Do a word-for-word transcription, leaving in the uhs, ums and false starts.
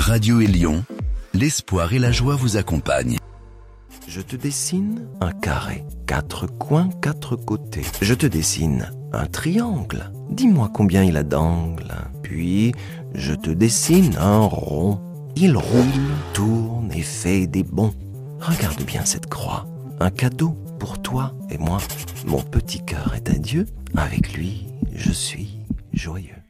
Radio Élion, l'espoir et la joie vous accompagnent. Je te dessine un carré, quatre coins, quatre côtés. Je te dessine un triangle, dis-moi combien il a d'angles. Puis, je te dessine un rond. Il roule, tourne et fait des bonds. Regarde bien cette croix, un cadeau pour toi et moi. Mon petit cœur est à Dieu, avec lui je suis joyeux.